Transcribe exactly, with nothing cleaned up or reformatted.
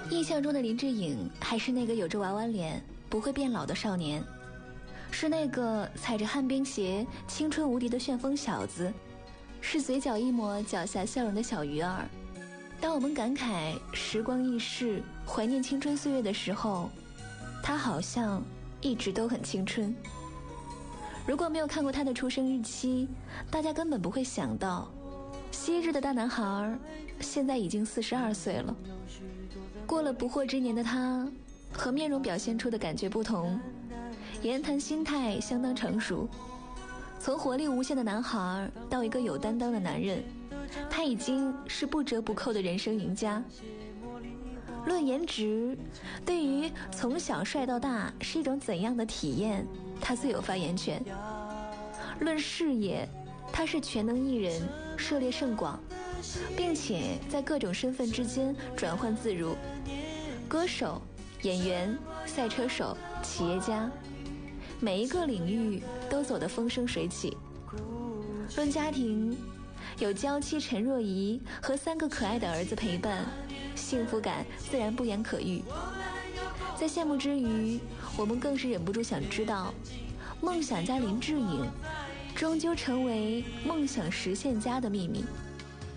印象中的林志颖还是那个有着娃娃脸不会变老的少年，是那个踩着旱冰鞋青春无敌的旋风小子，是嘴角一抹脚下笑容的小鱼儿。当我们感慨时光易逝，怀念青春岁月的时候，他好像一直都很青春。如果没有看过他的出生日期，大家根本不会想到昔日的大男孩现在已经四十二岁了。过了不惑之年的他，和面容表现出的感觉不同，言谈心态相当成熟。从活力无限的男孩到一个有担当的男人，他已经是不折不扣的人生赢家。论颜值，对于从小帅到大是一种怎样的体验，他最有发言权。论事业，他是全能艺人，涉猎甚广，并且在各种身份之间转换自如。歌手、演员、赛车手、企业家，每一个领域都走得风生水起。论家庭，有娇妻陈若仪和三个可爱的儿子陪伴，幸福感自然不言可喻。在羡慕之余，我们更是忍不住想知道，梦想家林志颖终究成为梦想实现家的秘密。